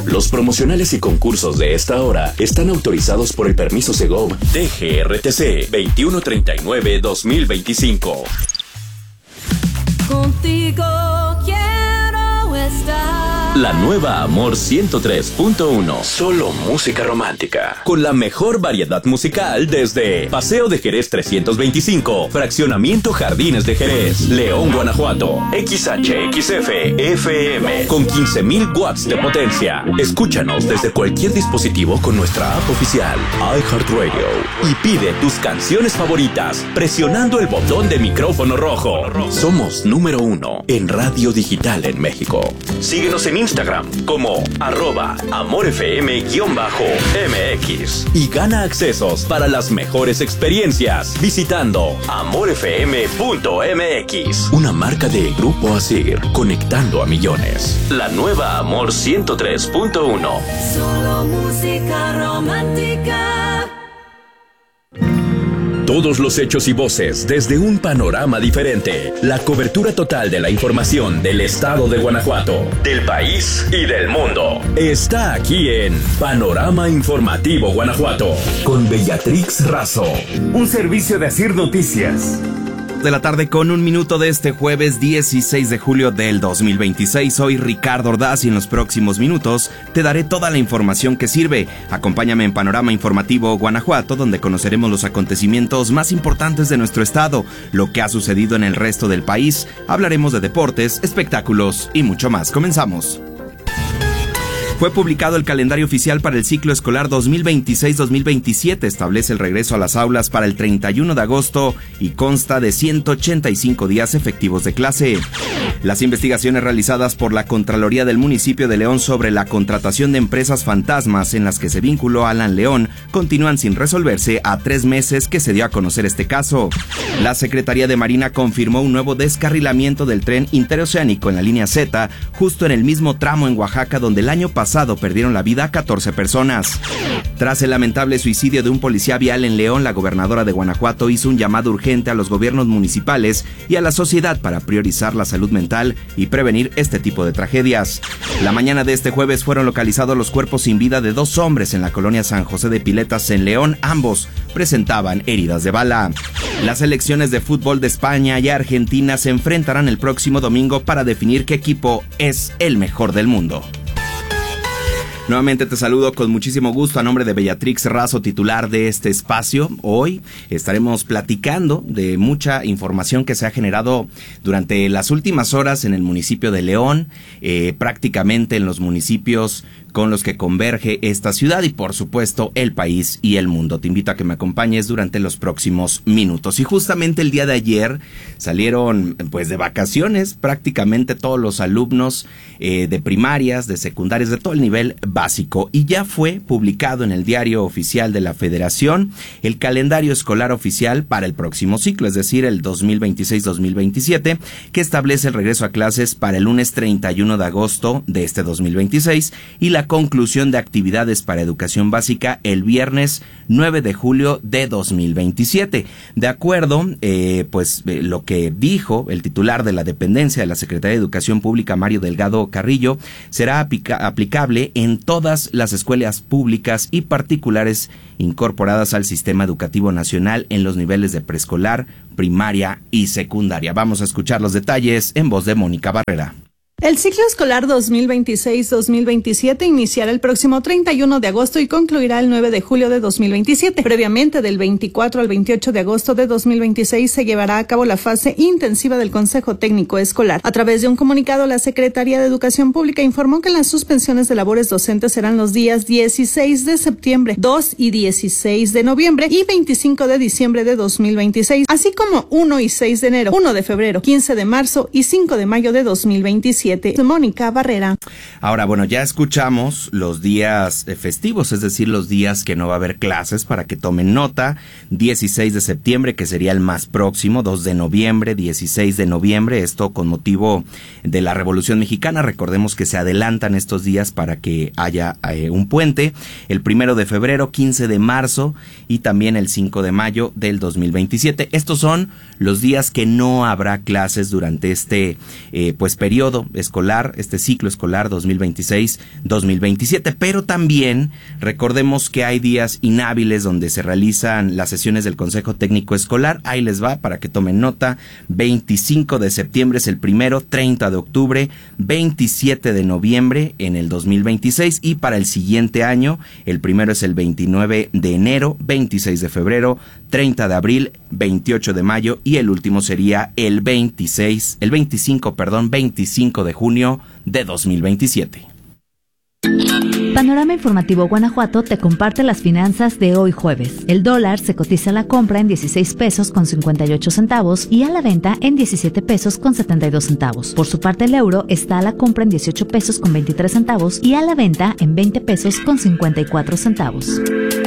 Los promocionales y concursos de esta hora están autorizados por el permiso Segov DGRTC 2139-2025. Contigo quiero estar. La nueva Amor 103.1. Solo música romántica. Con la mejor variedad musical desde Paseo de Jerez 325, Fraccionamiento Jardines de Jerez, León, Guanajuato. XHXF FM con 15,000 watts de potencia. Escúchanos desde cualquier dispositivo con nuestra app oficial iHeartRadio y pide tus canciones favoritas presionando el botón de micrófono rojo. Somos número 1 en radio digital en México. Síguenos en Instagram como @amorfm_mx y gana accesos para las mejores experiencias visitando amorfm.mx. Una marca de Grupo Asir, conectando a millones. La nueva Amor 103.1. Solo música romántica. Todos los hechos y voces desde un panorama diferente. La cobertura total de la información del estado de Guanajuato, del país y del mundo. Está aquí en Panorama Informativo Guanajuato, con Bellatrix Razo. Un servicio de Asir Noticias. De la tarde con 1 minuto de este jueves 16 de julio del 2026. Soy Ricardo Ordaz y en los próximos minutos te daré toda la información que sirve. Acompáñame en Panorama Informativo Guanajuato, donde conoceremos los acontecimientos más importantes de nuestro estado, lo que ha sucedido en el resto del país. Hablaremos de deportes, espectáculos y mucho más. Comenzamos. Fue publicado el calendario oficial para el ciclo escolar 2026-2027. Establece el regreso a las aulas para el 31 de agosto y consta de 185 días efectivos de clase. Las investigaciones realizadas por la Contraloría del municipio de León sobre la contratación de empresas fantasmas en las que se vinculó a Alan León continúan sin resolverse a 3 meses que se dio a conocer este caso. La Secretaría de Marina confirmó un nuevo descarrilamiento del tren interoceánico en la línea Z, justo en el mismo tramo en Oaxaca donde el año pasado perdieron la vida 14 personas. Tras el lamentable suicidio de un policía vial en León, la gobernadora de Guanajuato hizo un llamado urgente a los gobiernos municipales y a la sociedad para priorizar la salud mental y prevenir este tipo de tragedias. La mañana de este jueves fueron localizados los cuerpos sin vida de 2 hombres en la colonia San José de Piletas en León. Ambos presentaban heridas de bala. Las selecciones de fútbol de España y Argentina se enfrentarán el próximo domingo para definir qué equipo es el mejor del mundo. Nuevamente te saludo con muchísimo gusto a nombre de Bellatrix Razo, titular de este espacio. Hoy estaremos platicando de mucha información que se ha generado durante las últimas horas en el municipio de León, prácticamente en los municipios con los que converge esta ciudad y por supuesto el país y el mundo. Te invito a que me acompañes durante los próximos minutos. Y justamente el día de ayer salieron pues de vacaciones prácticamente todos los alumnos de primarias, de secundarias, de todo el nivel básico, y ya fue publicado en el Diario Oficial de la Federación el calendario escolar oficial para el próximo ciclo, es decir, el 2026-2027, que establece el regreso a clases para el lunes 31 de agosto de este 2026 y la conclusión de actividades para educación básica el viernes 9 de julio de 2027. De acuerdo, lo que dijo el titular de la dependencia de la Secretaría de Educación Pública, Mario Delgado Carrillo, será aplicable en todas las escuelas públicas y particulares incorporadas al Sistema Educativo Nacional en los niveles de preescolar, primaria y secundaria. Vamos a escuchar los detalles en voz de Mónica Barrera. El ciclo escolar 2026-2027 iniciará el próximo 31 de agosto y concluirá el 9 de julio de 2027. Previamente, del 24 al 28 de agosto de 2026, se llevará a cabo la fase intensiva del Consejo Técnico Escolar. A través de un comunicado, la Secretaría de Educación Pública informó que las suspensiones de labores docentes serán los días 16 de septiembre, 2 y 16 de noviembre y 25 de diciembre de 2026, así como 1 y 6 de enero, 1 de febrero, 15 de marzo y 5 de mayo de 2027. Mónica Barrera. Ahora, bueno, ya escuchamos los días festivos, es decir, los días que no va a haber clases, para que tomen nota. 16 de septiembre, que sería el más próximo, 2 de noviembre, 16 de noviembre, esto con motivo de la Revolución Mexicana. Recordemos que se adelantan estos días para que haya un puente. El 1 de febrero, 15 de marzo y también el 5 de mayo del 2027. Estos son los días que no habrá clases durante este periodo escolar, este ciclo escolar 2026-2027, pero también recordemos que hay días inhábiles donde se realizan las sesiones del Consejo Técnico Escolar. Ahí les va para que tomen nota: 25 de septiembre es el primero, 30 de octubre, 27 de noviembre en el 2026, y para el siguiente año el primero es el 29 de enero, 26 de febrero, 30 de abril, 28 de mayo, y el último sería el 25 de junio de 2027. Panorama Informativo Guanajuato te comparte las finanzas de hoy jueves. El dólar se cotiza a la compra en 16 pesos con 58 centavos y a la venta en 17 pesos con 72 centavos. Por su parte, el euro está a la compra en 18 pesos con 23 centavos y a la venta en 20 pesos con 54 centavos.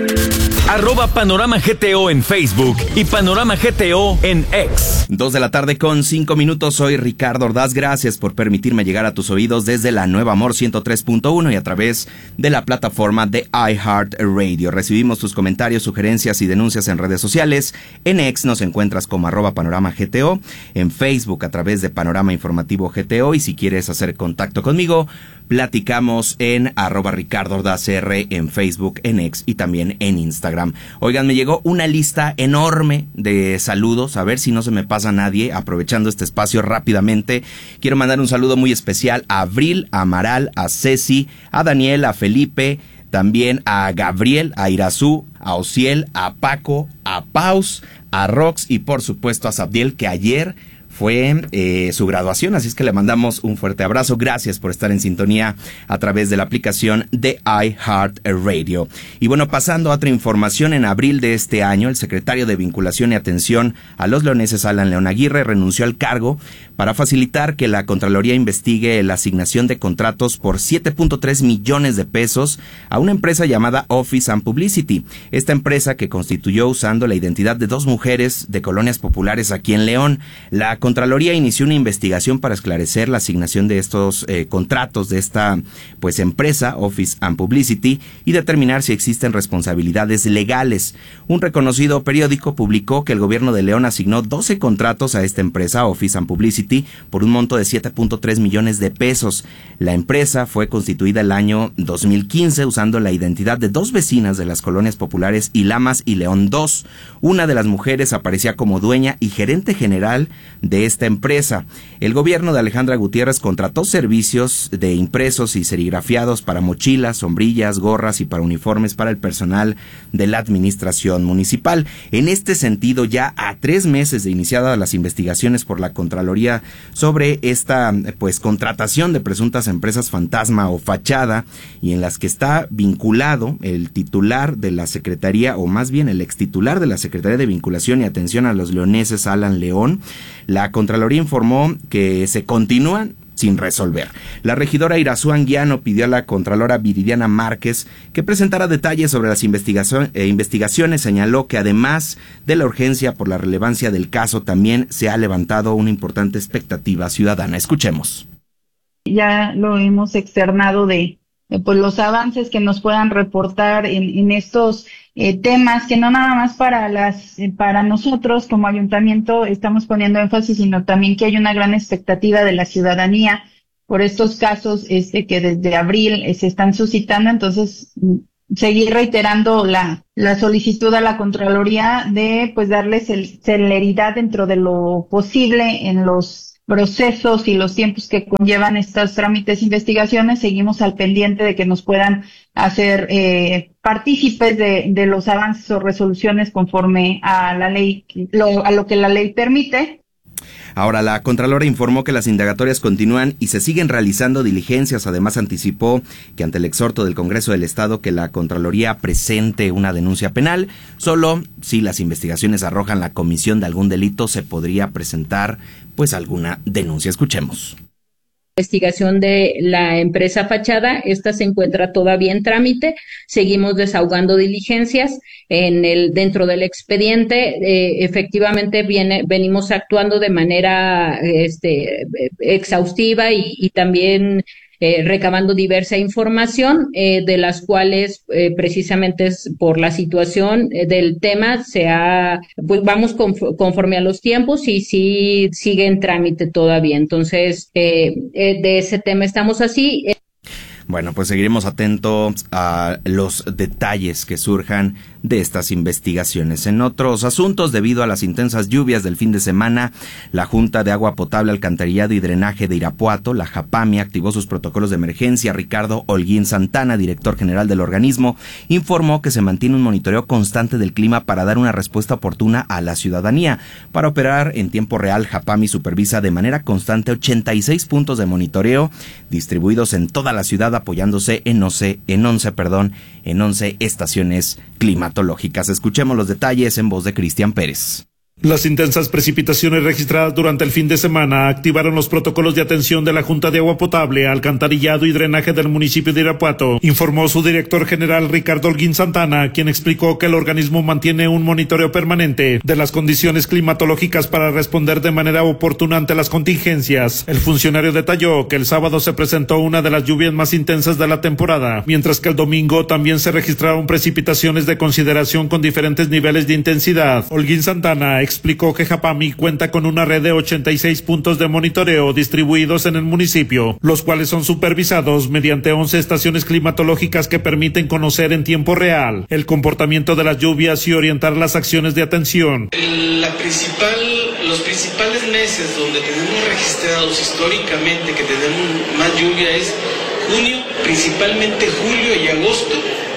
@Panorama GTO en Facebook y Panorama GTO en X. 2 de la tarde con 5 minutos. Soy Ricardo Ordaz. Gracias por permitirme llegar a tus oídos desde la Nueva Amor 103.1 y a través de la plataforma de iHeartRadio. Recibimos tus comentarios, sugerencias y denuncias en redes sociales. En X nos encuentras como @Panorama GTO, en Facebook a través de Panorama Informativo GTO, y si quieres hacer contacto conmigo, platicamos en @Ricardo Ordaz R en Facebook, en X y también en Instagram. Oigan, me llegó una lista enorme de saludos, a ver si no se me pasa nadie. Aprovechando este espacio rápidamente, quiero mandar un saludo muy especial a Abril, a Amaral, a Ceci, a Daniel, a Felipe, también a Gabriel, a Irazú, a Ociel, a Paco, a Paus, a Rox y por supuesto a Sabdiel, que ayer fue su graduación, así es que le mandamos un fuerte abrazo. Gracias por estar en sintonía a través de la aplicación de iHeartRadio. Y bueno, pasando a otra información, en abril de este año, el secretario de Vinculación y Atención a los Leoneses, Alan León Aguirre, renunció al cargo para facilitar que la Contraloría investigue la asignación de contratos por 7.3 millones de pesos a una empresa llamada Office and Publicity. Esta empresa, que constituyó usando la identidad de 2 mujeres de colonias populares aquí en León. La Contraloría inició una investigación para esclarecer la asignación de estos contratos de esta empresa, Office and Publicity, y determinar si existen responsabilidades legales. Un reconocido periódico publicó que el gobierno de León asignó 12 contratos a esta empresa, Office and Publicity, por un monto de 7.3 millones de pesos. La empresa fue constituida el año 2015 usando la identidad de 2 vecinas de las colonias populares Ilamas y León 2. Una de las mujeres aparecía como dueña y gerente general de esta empresa. El gobierno de Alejandra Gutiérrez contrató servicios de impresos y serigrafiados para mochilas, sombrillas, gorras y para uniformes para el personal de la administración municipal. En este sentido, ya a 3 meses de iniciadas las investigaciones por la Contraloría sobre esta contratación de presuntas empresas fantasma o fachada, y en las que está vinculado el titular de la Secretaría, o más bien el extitular de la Secretaría de Vinculación y Atención a los Leoneses, Alan León, la Contraloría informó que se continúan sin resolver. La regidora Irazú Anguiano pidió a la Contralora Viridiana Márquez que presentara detalles sobre las investigaciones. Señaló que además de la urgencia por la relevancia del caso, también se ha levantado una importante expectativa ciudadana. Escuchemos. Ya lo hemos externado de los avances que nos puedan reportar en estos temas, que no nada más para nosotros como ayuntamiento estamos poniendo énfasis, sino también que hay una gran expectativa de la ciudadanía por estos casos que desde abril se están suscitando. Entonces, seguir reiterando la solicitud a la Contraloría de darles celeridad dentro de lo posible en los procesos y los tiempos que conllevan estos trámites e investigaciones. Seguimos al pendiente de que nos puedan hacer partícipes de los avances o resoluciones conforme a la ley, a lo que la ley permite. Ahora, la Contralora informó que las indagatorias continúan y se siguen realizando diligencias. Además, anticipó que ante el exhorto del Congreso del Estado que la Contraloría presente una denuncia penal, solo si las investigaciones arrojan la comisión de algún delito se podría presentar alguna denuncia. Escuchemos. Investigación de la empresa fachada, esta se encuentra todavía en trámite. Seguimos desahogando diligencias dentro del expediente. Efectivamente venimos actuando de manera exhaustiva y también recabando diversa información, de las cuales precisamente por la situación del tema pues vamos conforme a los tiempos y sí sigue en trámite todavía. Entonces, de ese tema estamos así. Bueno, pues seguiremos atentos a los detalles que surjan de estas investigaciones. En otros asuntos, debido a las intensas lluvias del fin de semana, la Junta de Agua Potable, Alcantarillado y Drenaje de Irapuato, la JAPAMI, activó sus protocolos de emergencia. Ricardo Holguín Santana, director general del organismo, informó que se mantiene un monitoreo constante del clima para dar una respuesta oportuna a la ciudadanía. Para operar en tiempo real, JAPAMI supervisa de manera constante 86 puntos de monitoreo distribuidos en toda la ciudad, apoyándose en 11 estaciones climatológicas. Escuchemos los detalles en voz de Cristian Pérez. Las intensas precipitaciones registradas durante el fin de semana activaron los protocolos de atención de la Junta de Agua Potable, Alcantarillado y Drenaje del municipio de Irapuato, informó su director general Ricardo Holguín Santana, quien explicó que el organismo mantiene un monitoreo permanente de las condiciones climatológicas para responder de manera oportuna ante las contingencias. El funcionario detalló que el sábado se presentó una de las lluvias más intensas de la temporada, mientras que el domingo también se registraron precipitaciones de consideración con diferentes niveles de intensidad. Holguín Santana explicó que JAPAMI cuenta con una red de 86 puntos de monitoreo distribuidos en el municipio, los cuales son supervisados mediante 11 estaciones climatológicas que permiten conocer en tiempo real el comportamiento de las lluvias y orientar las acciones de atención. Los principales meses donde tenemos registrados históricamente que tenemos más lluvia es junio, principalmente julio y agosto,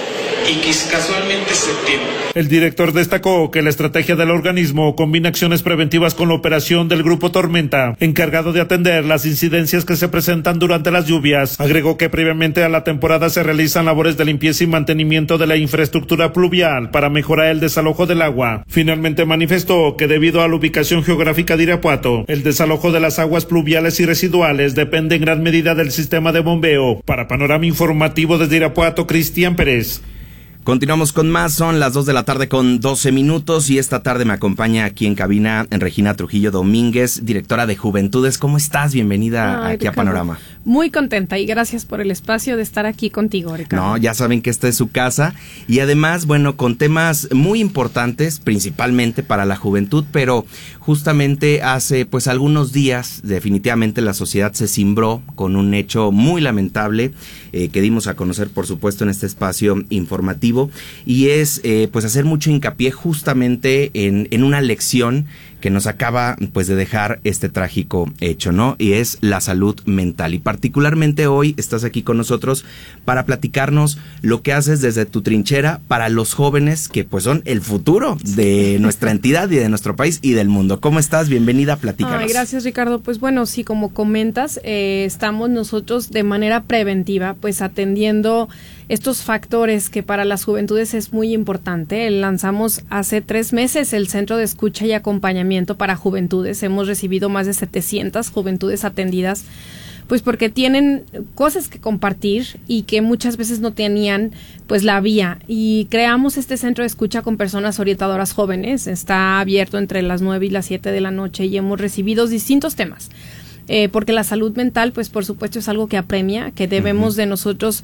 y casualmente septiembre. El director destacó que la estrategia del organismo combina acciones preventivas con la operación del Grupo Tormenta, encargado de atender las incidencias que se presentan durante las lluvias. Agregó que previamente a la temporada se realizan labores de limpieza y mantenimiento de la infraestructura pluvial para mejorar el desalojo del agua. Finalmente manifestó que debido a la ubicación geográfica de Irapuato, el desalojo de las aguas pluviales y residuales depende en gran medida del sistema de bombeo. Para Panorama Informativo desde Irapuato, Cristian Pérez. Continuamos con más, son las 2 de la tarde con 12 minutos y esta tarde me acompaña aquí en cabina Regina Trujillo Domínguez, directora de Juventudes. ¿Cómo estás? Bienvenida aquí Ricardo, a Panorama. Muy contenta y gracias por el espacio de estar aquí contigo, Ricardo. No, ya saben que esta es su casa y además, bueno, con temas muy importantes, principalmente para la juventud, pero justamente hace pues algunos días definitivamente la sociedad se cimbró con un hecho muy lamentable que dimos a conocer, por supuesto, en este espacio informativo y es pues hacer mucho hincapié justamente en una lección que nos acaba pues de dejar este trágico hecho, ¿no? Y es la salud mental. Y particularmente hoy estás aquí con nosotros para platicarnos lo que haces desde tu trinchera para los jóvenes que pues son el futuro de nuestra entidad y de nuestro país y del mundo. ¿Cómo estás? Bienvenida, platícanos. Ay, gracias, Ricardo. Pues bueno, sí, como comentas, estamos nosotros de manera preventiva pues atendiendo estos factores que para las juventudes es muy importante. Lanzamos hace 3 meses el Centro de Escucha y Acompañamiento para Juventudes. Hemos recibido más de 700 juventudes atendidas, pues porque tienen cosas que compartir y que muchas veces no tenían pues la vía. Y creamos este Centro de Escucha con personas orientadoras jóvenes. Está abierto entre las 9 y las 7 de la noche y hemos recibido distintos temas. Porque la salud mental, pues por supuesto es algo que apremia, que debemos de nosotros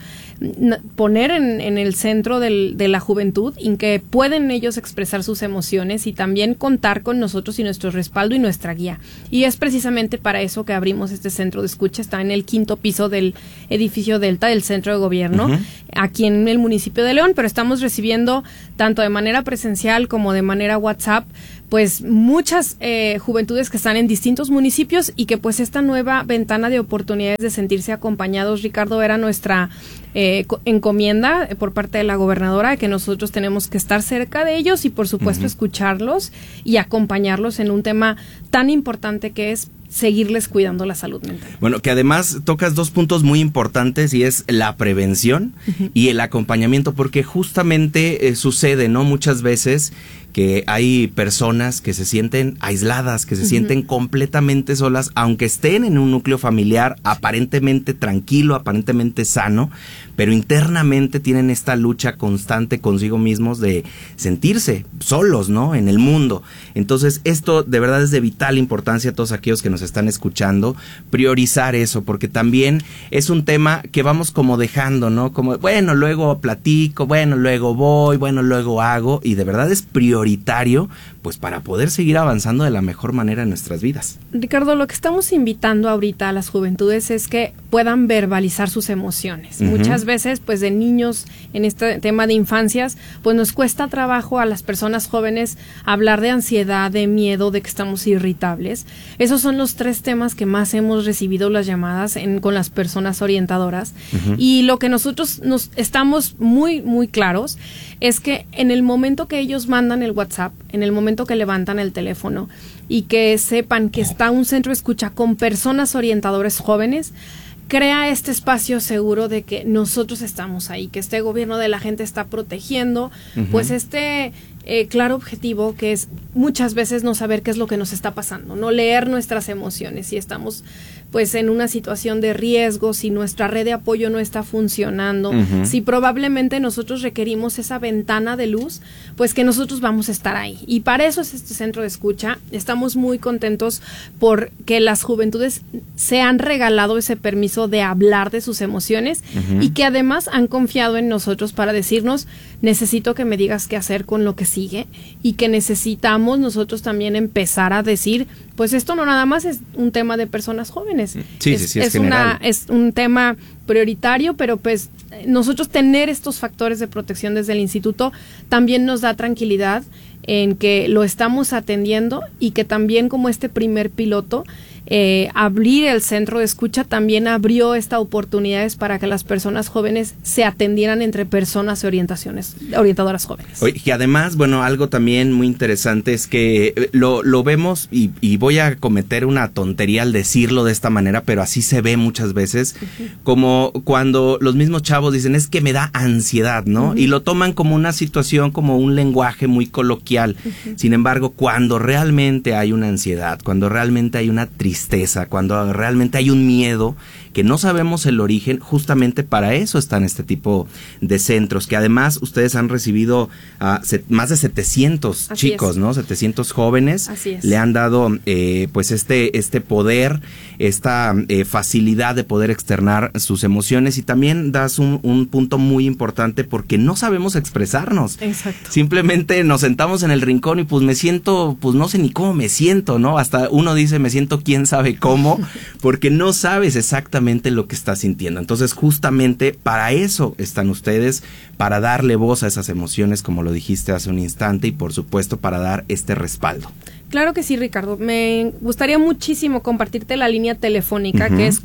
poner en el centro de la juventud, en que pueden ellos expresar sus emociones y también contar con nosotros y nuestro respaldo y nuestra guía. Y es precisamente para eso que abrimos este centro de escucha. Está en el 5º piso del edificio Delta del Centro de Gobierno, aquí en el municipio de León, pero estamos recibiendo tanto de manera presencial como de manera WhatsApp pues muchas juventudes que están en distintos municipios y que pues esta nueva ventana de oportunidades de sentirse acompañados, Ricardo, era nuestra encomienda por parte de la gobernadora, que nosotros tenemos que estar cerca de ellos y por supuesto escucharlos y acompañarlos en un tema tan importante que es seguirles cuidando la salud mental. Bueno, que además tocas 2 puntos muy importantes y es la prevención y el acompañamiento, porque justamente sucede, ¿no? Muchas veces que hay personas que se sienten aisladas, que se sienten completamente solas, aunque estén en un núcleo familiar aparentemente tranquilo, aparentemente sano, pero internamente tienen esta lucha constante consigo mismos de sentirse solos, ¿no? En el mundo. Entonces, esto de verdad es de vital importancia a todos aquellos que nos nos están escuchando, priorizar eso, porque también es un tema que vamos como dejando, ¿no? Como, bueno, luego platico, bueno, luego voy, bueno, luego hago, y de verdad es prioritario, pues para poder seguir avanzando de la mejor manera en nuestras vidas. Ricardo, lo que estamos invitando ahorita a las juventudes es que puedan verbalizar sus emociones. Muchas veces, pues de niños, en este tema de infancias, pues nos cuesta trabajo a las personas jóvenes hablar de ansiedad, de miedo, de que estamos irritables. Esos son los 3 temas que más hemos recibido las llamadas con las personas orientadoras. Y lo que nosotros nos estamos muy, muy claros es que en el momento que ellos mandan el WhatsApp, en el momento que levantan el teléfono y que sepan que está un centro de escucha con personas orientadores jóvenes, crea este espacio seguro de que nosotros estamos ahí, que este gobierno de la gente está protegiendo, pues este claro objetivo que es muchas veces no saber qué es lo que nos está pasando, no leer nuestras emociones, si estamos pues en una situación de riesgo, si nuestra red de apoyo no está funcionando, si probablemente nosotros requerimos esa ventana de luz, pues que nosotros vamos a estar ahí. Y para eso es este centro de escucha. Estamos muy contentos porque las juventudes se han regalado ese permiso de hablar de sus emociones y que además han confiado en nosotros para decirnos, necesito que me digas qué hacer con lo que sigue, y que necesitamos nosotros también empezar a decir, pues esto no nada más es un tema de personas jóvenes. Es un tema prioritario, pero pues nosotros tener estos factores de protección desde el instituto también nos da tranquilidad en que lo estamos atendiendo, y que también como este primer piloto, abrir el centro de escucha también abrió estas oportunidades para que las personas jóvenes se atendieran entre personas orientadoras jóvenes. Oye, y además, bueno, algo también muy interesante es que lo vemos, y voy a cometer una tontería al decirlo de esta manera, pero así se ve muchas veces, como cuando los mismos chavos dicen, es que me da ansiedad, ¿no? Y lo toman como una situación, como un lenguaje muy coloquial. Sin embargo, cuando realmente hay una ansiedad, cuando realmente hay una tristeza, cuando realmente hay un miedo que no sabemos el origen, justamente para eso están este tipo de centros, que además ustedes han recibido más de 700 chicos, ¿no? 700 jóvenes. Le han dado pues este poder, esta facilidad de poder externar sus emociones, y también das un punto muy importante, porque no sabemos expresarnos. Exacto. Simplemente nos sentamos en el rincón y pues me siento, pues no sé ni cómo me siento, ¿no? Hasta uno dice, me siento quién sabe cómo, porque no sabes exactamente lo que estás sintiendo. Entonces, justamente para eso están ustedes, para darle voz a esas emociones, como lo dijiste hace un instante, y por supuesto para dar este respaldo. Claro que sí, Ricardo. Me gustaría muchísimo compartirte la línea telefónica, que es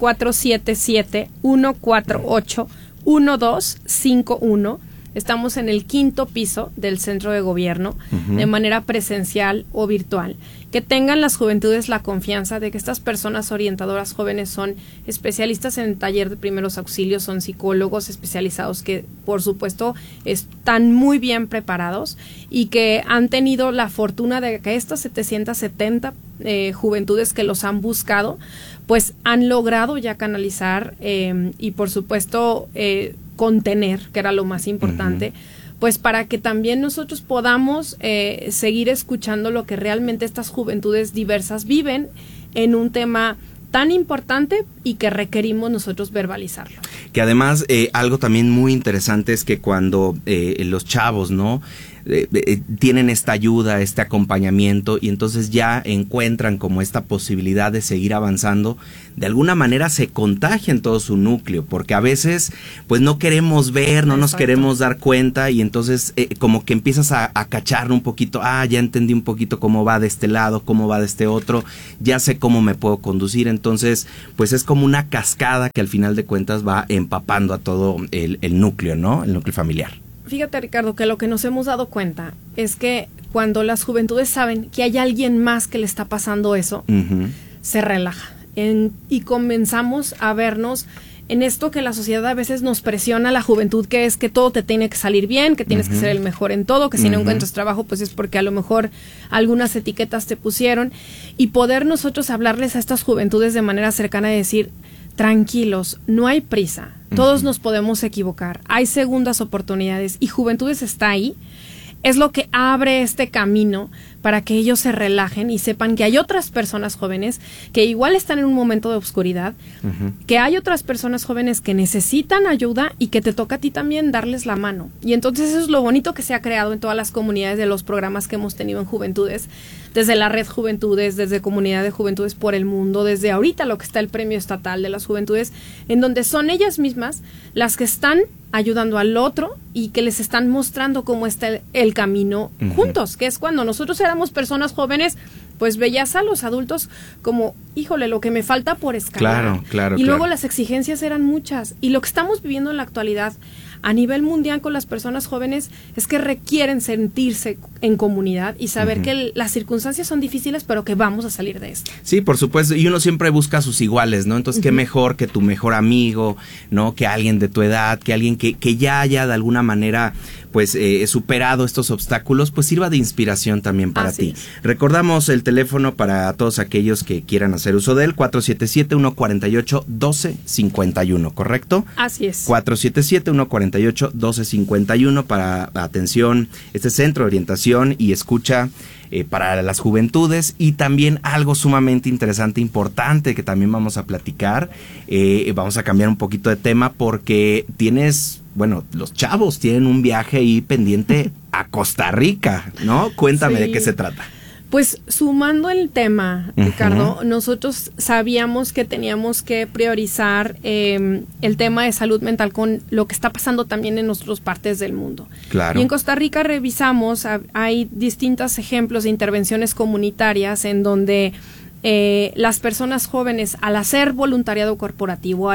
477-148-1251. Estamos en el 5º piso del centro de gobierno, de manera presencial o virtual. Que tengan las juventudes la confianza de que estas personas orientadoras jóvenes son especialistas en el taller de primeros auxilios, son psicólogos especializados que, por supuesto, están muy bien preparados, y que han tenido la fortuna de que estas 770 juventudes que los han buscado, pues han logrado ya canalizar y, por supuesto, contener, que era lo más importante, pues para que también nosotros podamos seguir escuchando lo que realmente estas juventudes diversas viven en un tema tan importante y que requerimos nosotros verbalizarlo. Que además algo también muy interesante es que cuando los chavos, ¿no?, tienen esta ayuda, este acompañamiento, y entonces ya encuentran como esta posibilidad de seguir avanzando, de alguna manera se contagia en todo su núcleo, porque a veces pues no queremos ver, no nos queremos dar cuenta, y entonces como que empiezas a cachar un poquito, ya entendí un poquito cómo va de este lado, cómo va de este otro, ya sé cómo me puedo conducir. Entonces pues es como una cascada que al final de cuentas va empapando a todo el núcleo, ¿no? El núcleo familiar. Fíjate, Ricardo, que lo que nos hemos dado cuenta es que cuando las juventudes saben que hay alguien más que le está pasando eso, se relaja y comenzamos a vernos en esto que la sociedad a veces nos presiona a la juventud, que es que todo te tiene que salir bien, que tienes que ser el mejor en todo, que si no encuentras trabajo pues es porque a lo mejor algunas etiquetas te pusieron, y poder nosotros hablarles a estas juventudes de manera cercana y decir, tranquilos, no hay prisa, todos nos podemos equivocar, hay segundas oportunidades, y Juventudes está ahí es lo que abre este camino para que ellos se relajen y sepan que hay otras personas jóvenes que igual están en un momento de oscuridad, que hay otras personas jóvenes que necesitan ayuda y que te toca a ti también darles la mano. Y entonces eso es lo bonito que se ha creado en todas las comunidades de los programas que hemos tenido en Juventudes, desde la Red Juventudes, desde Comunidad de Juventudes por el Mundo, desde ahorita lo que está el Premio Estatal de las Juventudes, en donde son ellas mismas las que están ayudando al otro y que les están mostrando cómo está el camino juntos, que es cuando nosotros éramos personas jóvenes, pues veías a los adultos como, híjole, lo que me falta por escalar. Claro. Y luego las exigencias eran muchas. Y lo que estamos viviendo en la actualidad a nivel mundial con las personas jóvenes es que requieren sentirse en comunidad y saber que las circunstancias son difíciles, pero que vamos a salir de esto. Sí, por supuesto, y uno siempre busca a sus iguales, ¿no? Entonces, qué mejor que tu mejor amigo, ¿no? Que alguien de tu edad, que alguien que ya haya de alguna manera, pues, superado estos obstáculos, pues sirva de inspiración también para ti. Recordamos el teléfono para todos aquellos que quieran hacer uso de él, 477-148-1251, ¿correcto? Así es. 477-148-1251 para atención, este centro de orientación y escucha para las juventudes, y también algo sumamente interesante, importante, que también vamos a platicar. Vamos a cambiar un poquito de tema porque los chavos tienen un viaje ahí pendiente a Costa Rica, ¿no? Cuéntame de qué se trata. Pues sumando el tema, Ricardo, nosotros sabíamos que teníamos que priorizar el tema de salud mental con lo que está pasando también en otras partes del mundo. Claro. Y en Costa Rica revisamos, hay distintos ejemplos de intervenciones comunitarias en donde las personas jóvenes, al hacer voluntariado corporativo,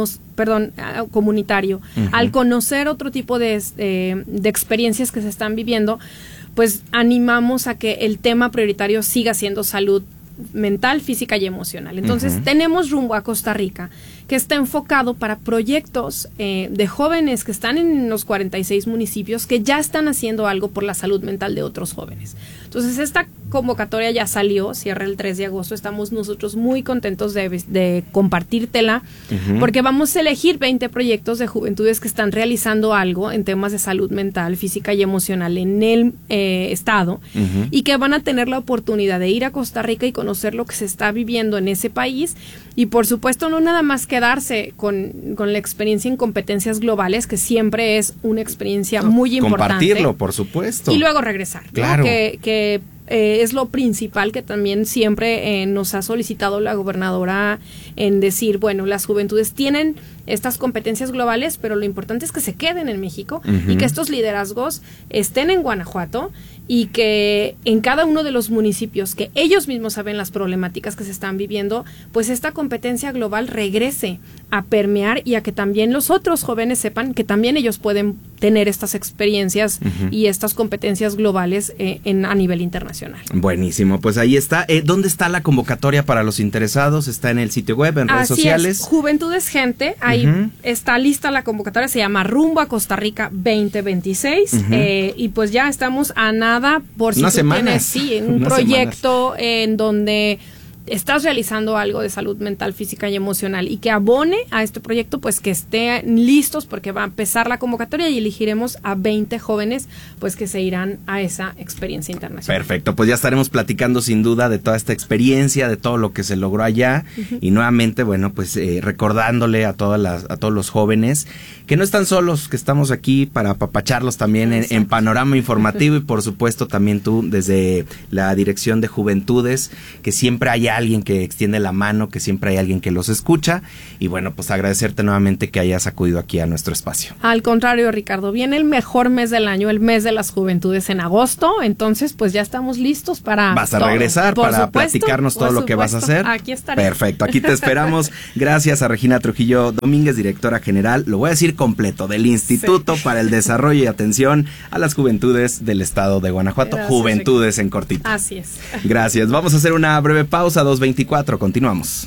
comunitario, al conocer otro tipo de experiencias que se están viviendo, pues animamos a que el tema prioritario siga siendo salud mental, física y emocional. Entonces tenemos Rumbo a Costa Rica, que está enfocado para proyectos de jóvenes que están en los 46 municipios que ya están haciendo algo por la salud mental de otros jóvenes. Entonces esta convocatoria ya salió, cierra el 3 de agosto, estamos nosotros muy contentos de compartírtela, porque vamos a elegir 20 proyectos de juventudes que están realizando algo en temas de salud mental, física y emocional en el estado, y que van a tener la oportunidad de ir a Costa Rica y conocer lo que se está viviendo en ese país, y por supuesto no nada más quedarse con la experiencia en competencias globales, que siempre es una experiencia muy importante. Compartirlo, por supuesto. Y luego regresar, claro, ¿no? Que es lo principal que también siempre nos ha solicitado la gobernadora, en decir, bueno, las juventudes tienen estas competencias globales, pero lo importante es que se queden en México y que estos liderazgos estén en Guanajuato, y que en cada uno de los municipios que ellos mismos saben las problemáticas que se están viviendo, pues esta competencia global regrese a permear, y a que también los otros jóvenes sepan que también ellos pueden tener estas experiencias y estas competencias globales a nivel internacional. Buenísimo, pues ahí está. ¿Dónde está la convocatoria para los interesados? ¿Está en el sitio web, en redes sociales? Es, Juventudes Gente, ahí está lista la convocatoria, se llama Rumbo a Costa Rica 2026, y pues ya estamos a nada, por si tú tienes un proyecto en donde estás realizando algo de salud mental, física y emocional, y que abone a este proyecto, pues que estén listos, porque va a empezar la convocatoria y elegiremos a 20 jóvenes pues que se irán a esa experiencia internacional. Perfecto, pues ya estaremos platicando sin duda de toda esta experiencia, de todo lo que se logró allá, y nuevamente, bueno, pues recordándole a todos los jóvenes que no están solos, que estamos aquí para apapacharlos también en Panorama Informativo, y por supuesto también tú desde la Dirección de Juventudes, que siempre hay alguien que extiende la mano, que siempre hay alguien que los escucha, y bueno, pues agradecerte nuevamente que hayas acudido aquí a nuestro espacio. Al contrario, Ricardo, viene el mejor mes del año, el mes de las juventudes en agosto, entonces pues ya estamos listos para... Vas a regresar para platicarnos todo lo que vas a hacer. Aquí estaré. Perfecto, aquí te esperamos. Gracias a Regina Trujillo Domínguez, directora general, lo voy a decir completo, del Instituto para el Desarrollo y Atención a las Juventudes del Estado de Guanajuato. Gracias, Juventudes en cortito. Así es. Gracias, vamos a hacer una breve pausa, 2:24, continuamos.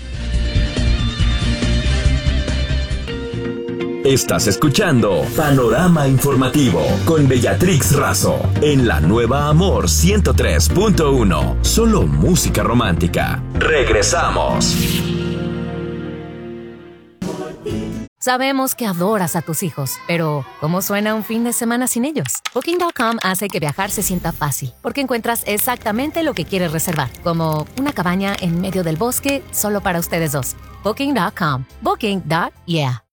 Estás escuchando Panorama Informativo con Bellatrix Razo en la nueva Amor 103.1. Solo música romántica. Regresamos. Sabemos que adoras a tus hijos, pero ¿cómo suena un fin de semana sin ellos? Booking.com hace que viajar se sienta fácil, porque encuentras exactamente lo que quieres reservar, como una cabaña en medio del bosque solo para ustedes dos. Booking.com. Booking.yeah.